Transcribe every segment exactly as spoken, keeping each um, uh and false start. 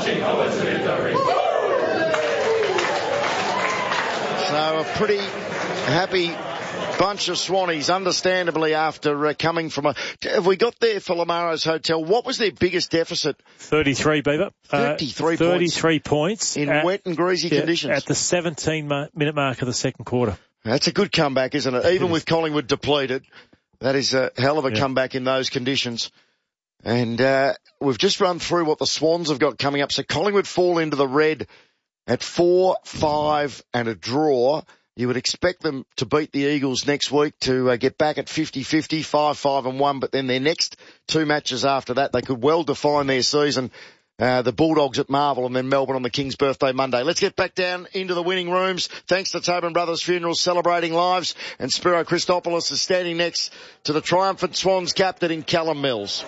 So a pretty happy bunch of Swannies, understandably, after uh, coming from a... Have we got there for Lamaro's Hotel? What was their biggest deficit? thirty-three, Beaver. thirty-three uh, thirty-three points. points. In at, wet and greasy yeah, conditions. At the seventeen-minute mark of the second quarter. That's a good comeback, isn't it? Even with Collingwood depleted, that is a hell of a yeah. comeback in those conditions. And uh, we've just run through what the Swans have got coming up. So Collingwood fall into the red at four, five and a draw. You would expect them to beat the Eagles next week to uh, get back at fifty-fifty, five, five and one. But then their next two matches after that, they could well define their season. Uh, the Bulldogs at Marvel and then Melbourne on the King's birthday Monday. Let's get back down into the winning rooms. Thanks to Tobin Brothers Funerals Celebrating Lives, and Spiro Christopoulos is standing next to the triumphant Swans captain in Callum Mills.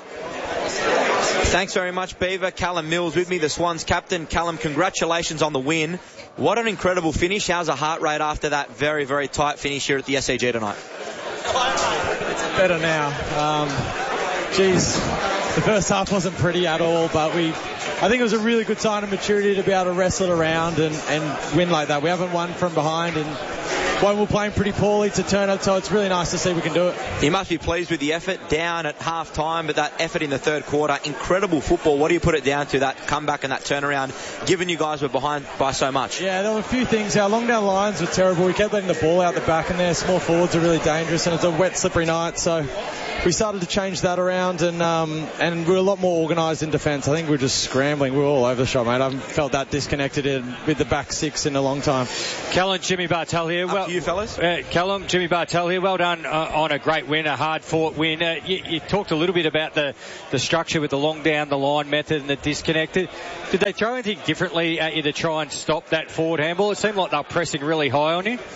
Thanks very much, Beaver. Callum Mills with me, the Swans captain. Callum, congratulations on the win. What an incredible finish. How's the heart rate after that very, very tight finish here at the S C G tonight? It's better now. Um, geez, the first half wasn't pretty at all, but we... I think it was a really good sign of maturity to be able to wrestle it around and, and win like that. We haven't won from behind, and when we're playing pretty poorly to turn it, so it's really nice to see we can do it. You must be pleased with the effort down at half time, but that effort in the third quarter, incredible football. What do you put it down to, that comeback and that turnaround, given you guys were behind by so much? Yeah, there were a few things. Our long down lines were terrible. We kept letting the ball out the back, and their small forwards are really dangerous, and it's a wet, slippery night, so we started to change that around, and um, and we were a lot more organised in defence. I think we were just scrambling. We were all over the shop, mate. I haven't felt that disconnected in, with the back six in a long time. Callum, Jimmy Bartel here. Up well, to you, fellas. Uh, Callum, Jimmy Bartel here. Well done uh, on a great win, a hard-fought win. Uh, you, you talked a little bit about the, the structure with the long down the line method and the disconnected. Did they throw anything differently at you to try and stop that forward handball? It seemed like they were pressing really high on you.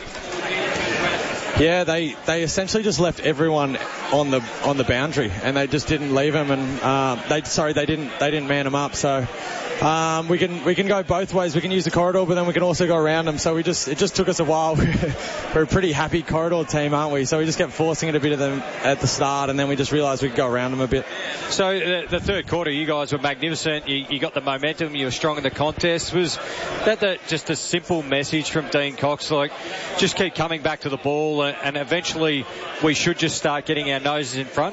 Yeah, they, they essentially just left everyone on the on the boundary, and they just didn't leave them, and uh, they sorry they didn't they didn't man them up. So um, we can we can go both ways. We can use the corridor, but then we can also go around them. So we just it just took us a while. We're a pretty happy corridor team, aren't we? So we just kept forcing it a bit of them at the start, and then we just realised we could go around them a bit. So the, the third quarter, you guys were magnificent. You, you got the momentum. You were strong in the contest. Was that the, just a simple message from Dean Cox, like just keep coming back to the ball, and, and eventually we should just start getting our noses in front?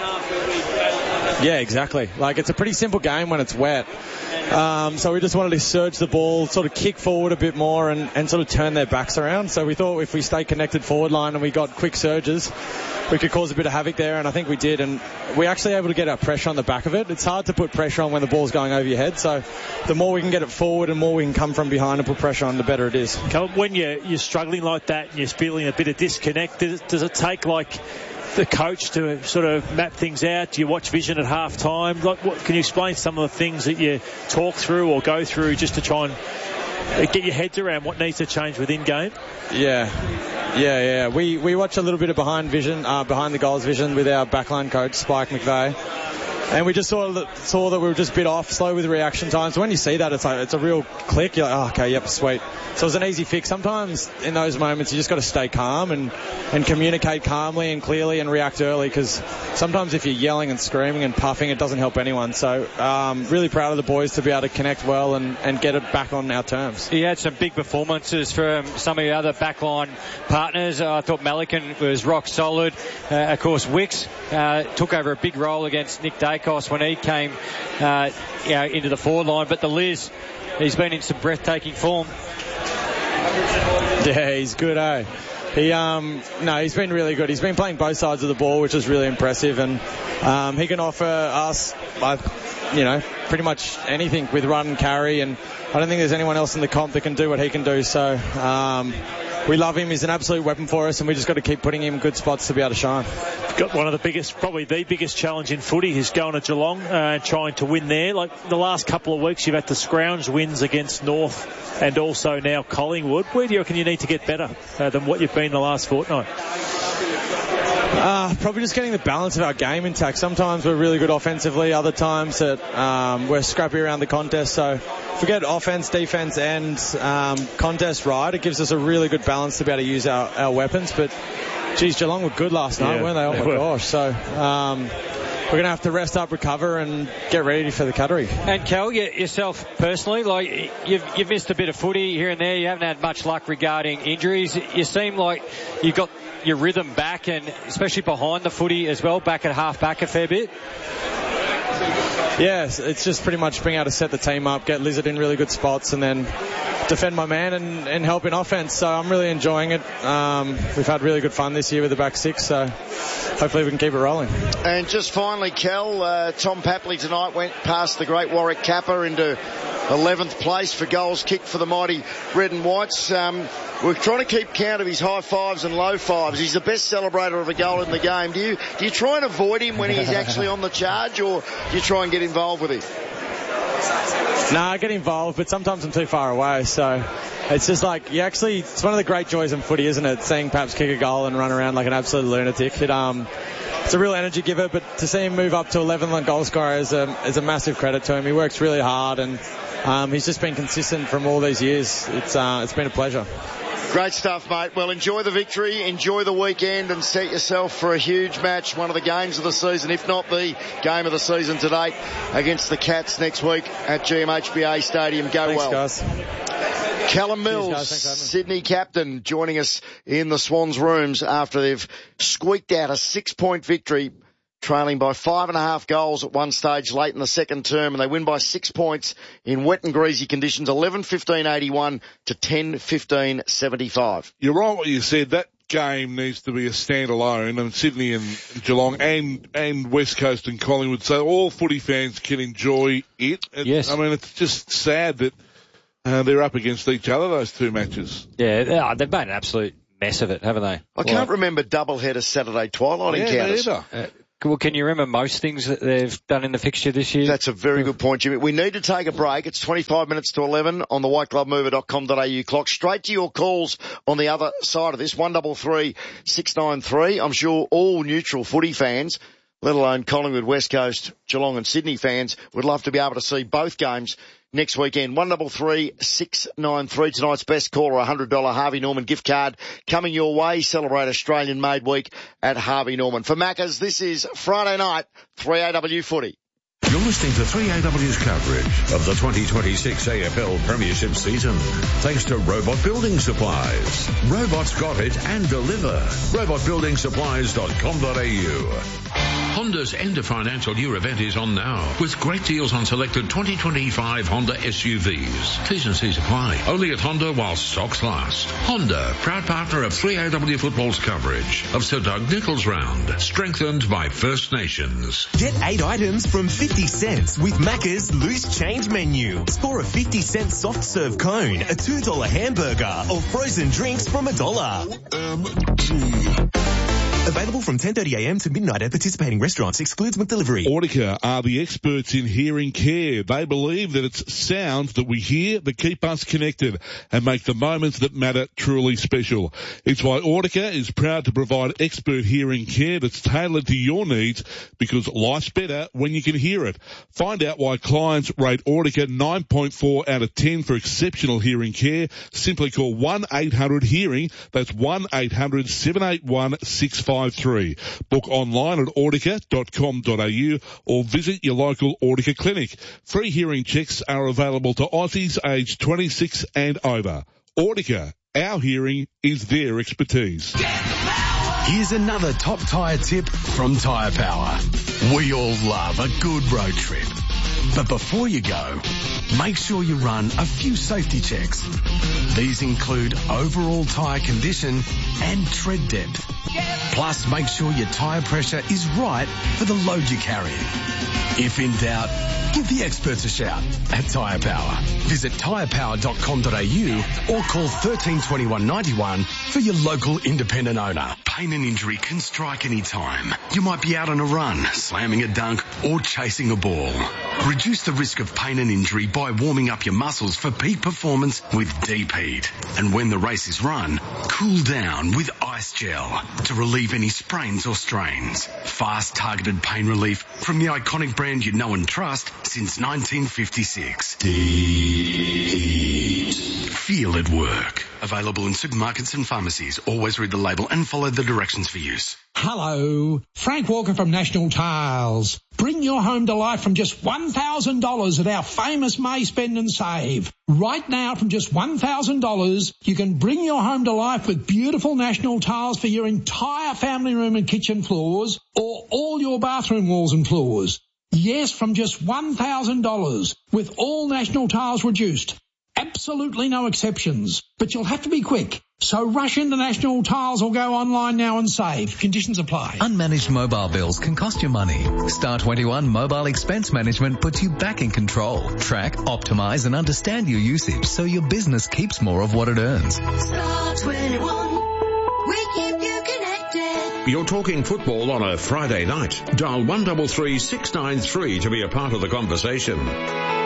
Yeah, exactly. Like, it's a pretty simple game when it's wet. Um, so we just wanted to surge the ball, sort of kick forward a bit more, and, and sort of turn their backs around. So we thought if we stay connected forward line and we got quick surges, we could cause a bit of havoc there, and I think we did. And we're actually able to get our pressure on the back of it. It's hard to put pressure on when the ball's going over your head. So the more we can get it forward and more we can come from behind and put pressure on, the better it is. When you're, you're struggling like that and you're feeling a bit of disconnect, does, does it take like the coach to sort of map things out? Do you watch vision at half time? Like, what, can you explain some of the things that you talk through or go through just to try and get your heads around what needs to change within game? Yeah, yeah, yeah. We we watch a little bit of behind vision, uh, behind the goals vision with our backline coach, Spike McVeigh. And we just saw that, saw that we were just a bit off, slow with reaction time. So when you see that, it's like, it's a real click. You're like, oh, okay, yep, sweet. So it's an easy fix. Sometimes in those moments, you just got to stay calm and, and communicate calmly and clearly and react early, because sometimes if you're yelling and screaming and puffing, it doesn't help anyone. So um, really proud of the boys to be able to connect well and, and get it back on our terms. He had some big performances from some of the other backline partners. Uh, I thought Melican was rock solid. Uh, of course, Wicks uh, took over a big role against Nick Dacos when he came uh, you know, into the forward line. But the Liz, he's been in some breathtaking form. Yeah, he's good, eh? He, um, no, he's been really good. He's been playing both sides of the ball, which is really impressive, and um, he can offer us, uh, you know, pretty much anything with run and carry, and I don't think there's anyone else in the comp that can do what he can do, so um, we love him. He's an absolute weapon for us, and we just got to keep putting him in good spots to be able to shine. Got one of the biggest, probably the biggest challenge in footy is going to Geelong and uh, trying to win there. Like the last couple of weeks, you've had to scrounge wins against North and also now Collingwood. Where do you reckon you need to get better uh, than what you've been the last fortnight? Uh, probably just getting the balance of our game intact. Sometimes we're really good offensively, other times that um, we're scrappy around the contest. So if we get offense, defense and um, contest right, it gives us a really good balance to be able to use our, our weapons. But geez, Geelong were good last night, yeah, weren't they? Oh they my were. gosh. So um, we're going to have to rest up, recover, and get ready for the Qatari. And Cal, you, yourself personally, like you've you've missed a bit of footy here and there. You haven't had much luck regarding injuries. You seem like you've got your rhythm back, and especially behind the footy as well, back at half back a fair bit. Yes, it's just pretty much being able to set the team up, get Lizard in really good spots, and then defend my man and, and help in offense. So I'm really enjoying it. Um, we've had really good fun this year with the back six, so hopefully we can keep it rolling. And just finally, Kel, uh, Tom Papley tonight went past the great Warwick Kappa into eleventh place for goals kicked for the mighty Red and Whites. Um, we're trying to keep count of his high fives and low fives. He's the best celebrator of a goal in the game. Do you do you try and avoid him when he's actually on the charge, or do you try and get involved with him? Nah, I get involved, but sometimes I'm too far away, so it's just like, you actually, it's one of the great joys in footy, isn't it? Seeing Paps kick a goal and run around like an absolute lunatic. It, um, it's a real energy giver, but to see him move up to eleventh goal scorer is a, is a massive credit to him. He works really hard, and um, he's just been consistent from all these years. It's, uh, it's been a pleasure. Great stuff, mate. Well, enjoy the victory, enjoy the weekend, and set yourself for a huge match, one of the games of the season, if not the game of the season to date, against the Cats next week at G M H B A Stadium. Go Thanks, well. Guys. Callum Mills, Cheers, guys. Sydney captain, joining us in the Swans rooms after they've squeaked out a six-point victory, trailing by five and a half goals at one stage late in the second term, and they win by six points in wet and greasy conditions, eleven fifteen eighty-one to ten fifteen seventy-five. You're right what you said. That game needs to be a standalone, and Sydney and Geelong and, and West Coast and Collingwood, so all footy fans can enjoy it. it yes. I mean, it's just sad that uh, they're up against each other, those two matches. Yeah, they've made an absolute mess of it, haven't they? I can't like, remember doubleheader Saturday twilight yeah, encounters. Uh, Well, can you remember most things that they've done in the fixture this year? That's a very good point, Jimmy. We need to take a break. It's twenty-five minutes to eleven on the white glove mover dot com dot a u clock. Straight to your calls on the other side of this, one double three six nine three. I'm sure all neutral footy fans, let alone Collingwood, West Coast, Geelong and Sydney fans, would love to be able to see both games next weekend. One double three six nine three. Tonight's best caller, a one hundred dollars Harvey Norman gift card coming your way. Celebrate Australian Made Week at Harvey Norman. For Maccas, this is Friday night, three A W footy. You're listening to three A W's coverage of the twenty twenty-six A F L Premiership season, thanks to Robot Building Supplies. Robots got it and deliver. robot building supplies dot com dot a u. Honda's end of financial year event is on now, with great deals on selected twenty twenty-five Honda S U Vs. T's and C's apply. Only at Honda while stocks last. Honda, proud partner of three A W Football's coverage of Sir Doug Nicholls Round, strengthened by First Nations. Get eight items from fifty cents with Macca's Loose Change Menu. Score a fifty cent soft serve cone, a two dollar hamburger, or frozen drinks from a dollar. M G. Available from ten thirty a m to midnight at participating restaurants. Excludes McDelivery. Audica are the experts in hearing care. They believe that it's sounds that we hear that keep us connected and make the moments that matter truly special. It's why Audica is proud to provide expert hearing care that's tailored to your needs, because life's better when you can hear it. Find out why clients rate Audica nine point four out of ten for exceptional hearing care. Simply call one eight hundred hearing. That's one eight hundred seven eight one six five three. Book online at audica dot com dot a u or visit your local Audica clinic. Free hearing checks are available to Aussies aged twenty-six and over. Audica, our hearing is their expertise. Here's another top tyre tip from Tyre Power. We all love a good road trip. But before you go, make sure you run a few safety checks. These include overall tyre condition and tread depth. Plus, make sure your tyre pressure is right for the load you're carrying. If in doubt, give the experts a shout at Tyre Power. Visit tyre power dot com dot a u or call thirteen twenty-one ninety-one for your local independent owner. Pain and injury can strike any time. You might be out on a run, slamming a dunk, or chasing a ball. Reduce the risk of pain and injury by warming up your muscles for peak performance with Deep Heat. And when the race is run, cool down with Ice Gel to relieve any sprains or strains. Fast, targeted pain relief from the iconic brand you know and trust since nineteen fifty-six. Deep Heat. Feel it work. Available in supermarkets and pharmacies. Always read the label and follow the directions for use. Hello, Frank Walker from National Tiles. Bring your home to life from just one thousand dollars at our famous May Spend and Save. Right now, from just one thousand dollars, you can bring your home to life with beautiful National Tiles for your entire family room and kitchen floors, or all your bathroom walls and floors. Yes, from just one thousand dollars, with all National Tiles reduced. Absolutely no exceptions, but you'll have to be quick. So rush into National Tiles or go online now and save. Conditions apply. Unmanaged mobile bills can cost you money. Star twenty-one Mobile Expense Management puts you back in control. Track, optimise and understand your usage so your business keeps more of what it earns. Star twenty-one, we keep you connected. You're talking football on a Friday night. Dial one three three six nine three to be a part of the conversation.